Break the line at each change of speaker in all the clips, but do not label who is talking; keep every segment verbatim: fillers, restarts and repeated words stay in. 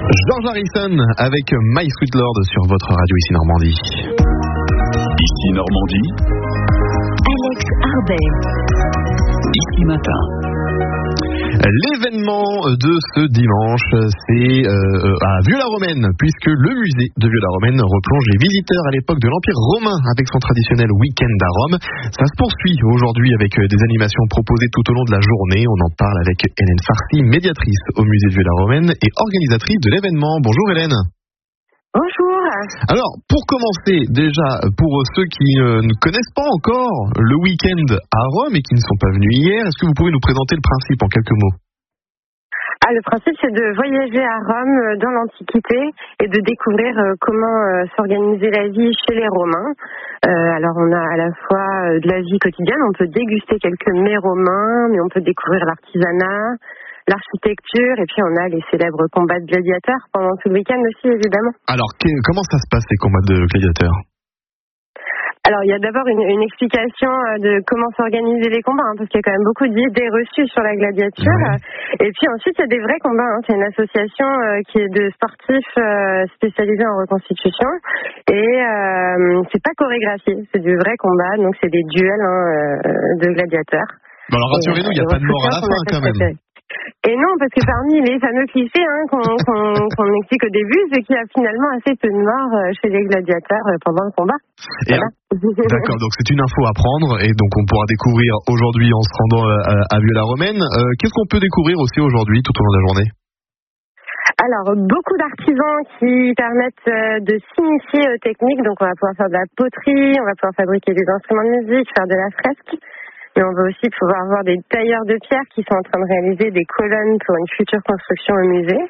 George Harrison avec My Sweet Lord sur votre radio ici Normandie.
Ici Normandie.
Alex Arbet.
Ici Matin.
L'événement de ce dimanche, c'est euh, à Vieux-la-Romaine, puisque le musée de Vieux-la-Romaine replonge les visiteurs à l'époque de l'Empire romain avec son traditionnel week-end à Rome. Ça se poursuit aujourd'hui avec des animations proposées tout au long de la journée. On en parle avec Hélène Farcy, médiatrice au musée de Vieux-la-Romaine et organisatrice de l'événement. Bonjour Hélène.
Bonjour.
Alors, pour commencer, déjà, pour ceux qui euh, ne connaissent pas encore le week-end à Rome et qui ne sont pas venus hier, est-ce que vous pouvez nous présenter le principe en quelques mots ?
Ah, le principe, c'est de voyager à Rome dans l'Antiquité et de découvrir euh, comment euh, s'organisait la vie chez les Romains. Euh, alors, on a à la fois euh, de la vie quotidienne, on peut déguster quelques mets romains, mais on peut découvrir l'artisanat, l'architecture, et puis on a les célèbres combats de gladiateurs pendant tout le week-end aussi, évidemment.
Alors, que, comment ça se passe, ces combats de gladiateurs ?
Alors, il y a d'abord une, une explication de comment s'organiser les combats, hein, parce qu'il y a quand même beaucoup d'idées reçues sur la gladiature. Ouais. Et puis ensuite, il y a des vrais combats. Hein. C'est une association euh, qui est de sportifs euh, spécialisés en reconstitution. Et euh, c'est pas chorégraphié, c'est du vrai combat, donc c'est des duels hein, euh, de gladiateurs.
Bon, alors rassurez-nous, il n'y a pas de mort à la fin quand même.
Et non, parce que parmi les fameux clichés hein, qu'on, qu'on, qu'on explique au début, c'est qu'il y a finalement assez peu de morts chez les gladiateurs pendant le combat.
Et voilà. D'accord, donc c'est une info à prendre et donc on pourra découvrir aujourd'hui en se rendant à, à Vieux-la-Romaine. Euh, qu'est-ce qu'on peut découvrir aussi aujourd'hui tout au long de la journée ?
Alors, beaucoup d'artisans qui permettent de s'initier aux techniques. Donc on va pouvoir faire de la poterie, on va pouvoir fabriquer des instruments de musique, faire de la fresque. Et on va aussi pouvoir voir des tailleurs de pierre qui sont en train de réaliser des colonnes pour une future construction au musée.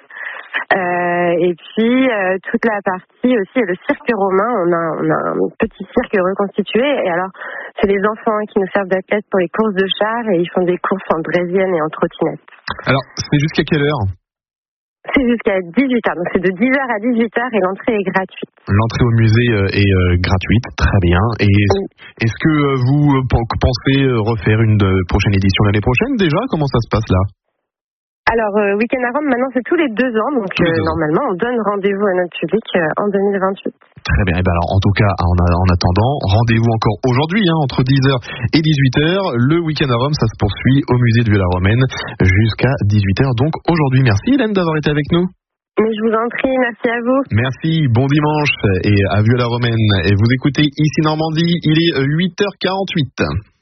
Euh, et puis, euh, toute la partie aussi, le cirque romain. On a, on a un petit cirque reconstitué. Et alors, c'est les enfants qui nous servent d'athlètes pour les courses de chars et ils font des courses en draisienne et en trottinette.
Alors, c'est jusqu'à quelle heure ?
C'est jusqu'à dix-huit heures, donc c'est de dix heures à dix-huit heures et l'entrée est gratuite.
L'entrée au musée est euh, gratuite, très bien. Et est-ce, oui. est-ce que euh, vous pensez refaire une de, prochaine édition l'année prochaine déjà ? Comment ça se passe là ?
Alors, euh, Week-end à Rome, maintenant c'est tous les deux ans, donc euh, deux normalement ans. On donne rendez-vous à notre public euh, en deux mille vingt-huit.
Très bien, et ben alors en tout cas, en, en attendant, rendez-vous encore aujourd'hui, hein, entre dix heures et dix-huit heures. Le Week-end à Rome, ça se poursuit au musée de Vieux-la-Romaine jusqu'à dix-huit heures. Donc aujourd'hui, merci Hélène d'avoir été avec nous.
Mais je vous en prie, merci à vous.
Merci, bon dimanche et à Vieux-la-Romaine. Et vous écoutez ici Normandie, il est huit heures quarante-huit.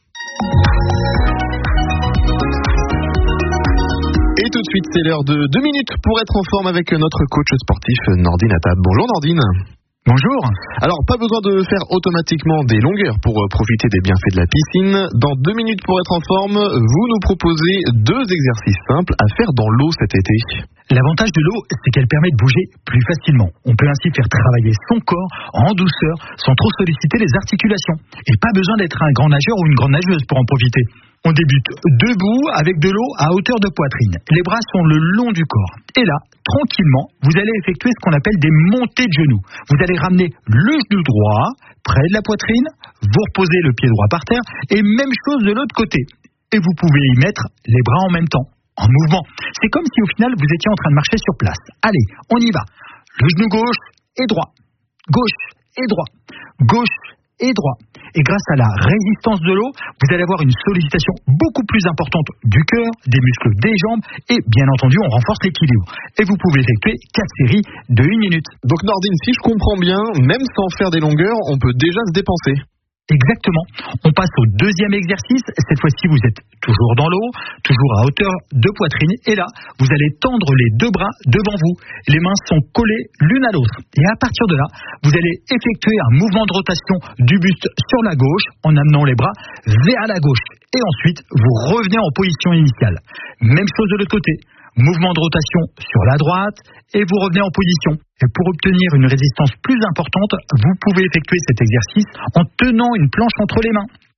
Et tout de suite, c'est l'heure de deux minutes pour être en forme avec notre coach sportif Nordine Attab. Bonjour Nordine.
Bonjour.
Alors, pas besoin de faire automatiquement des longueurs pour profiter des bienfaits de la piscine. Dans deux minutes pour être en forme, vous nous proposez deux exercices simples à faire dans l'eau cet été.
L'avantage de l'eau, c'est qu'elle permet de bouger plus facilement. On peut ainsi faire travailler son corps en douceur sans trop solliciter les articulations. Et pas besoin d'être un grand nageur ou une grande nageuse pour en profiter. On débute debout avec de l'eau à hauteur de poitrine. Les bras sont le long du corps. Et là, tranquillement, vous allez effectuer ce qu'on appelle des montées de genoux. Vous allez ramener le genou droit près de la poitrine, vous reposez le pied droit par terre et même chose de l'autre côté. Et vous pouvez y mettre les bras en même temps, en mouvement. C'est comme si au final vous étiez en train de marcher sur place. Allez, on y va. Le genou gauche et droit. Gauche et droit. Gauche et droit. Et grâce à la résistance de l'eau, vous allez avoir une sollicitation beaucoup plus importante du cœur, des muscles des jambes et bien entendu, on renforce l'équilibre. Et vous pouvez effectuer quatre séries de une minute.
Donc Nordine, si je comprends bien, même sans faire des longueurs, on peut déjà se dépenser.
Exactement. On passe au deuxième exercice. Cette fois-ci, vous êtes toujours dans l'eau, toujours à hauteur de poitrine. Et là, vous allez tendre les deux bras devant vous. Les mains sont collées l'une à l'autre. Et à partir de là, vous allez effectuer un mouvement de rotation du buste sur la gauche en amenant les bras vers la gauche. Et ensuite, vous revenez en position initiale. Même chose de l'autre côté. Mouvement de rotation sur la droite et vous revenez en position. Et pour obtenir une résistance plus importante, vous pouvez effectuer cet exercice en tenant une planche entre les mains.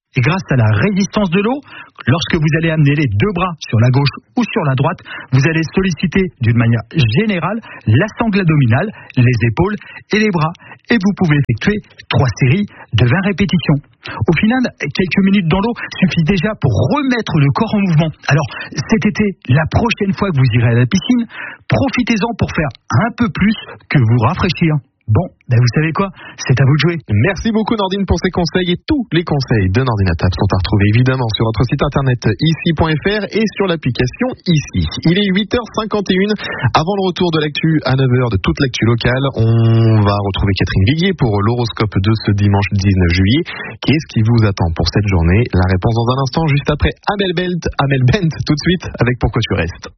Et grâce à la résistance de l'eau, lorsque vous allez amener les deux bras sur la gauche ou sur la droite, vous allez solliciter d'une manière générale la sangle abdominale, les épaules et les bras. Et vous pouvez effectuer trois séries de vingt répétitions. Au final, quelques minutes dans l'eau suffit déjà pour remettre le corps en mouvement. Alors, cet été, la prochaine fois que vous irez à la piscine, profitez-en pour faire un peu plus que vous rafraîchir. Bon, ben vous savez quoi, c'est à vous de jouer.
Merci beaucoup Nordine pour ces conseils, et tous les conseils de Nordine à table sont à retrouver évidemment sur notre site internet ici point f r et sur l'application Ici. Il est huit heures cinquante et une. Avant le retour de l'actu à neuf heures de toute l'actu locale, on va retrouver Catherine Viguier pour l'horoscope de ce dimanche dix-neuf juillet. Qu'est-ce qui vous attend pour cette journée? La réponse dans un instant, juste après Amel Bent, Amel Bent tout de suite avec Pourquoi tu restes.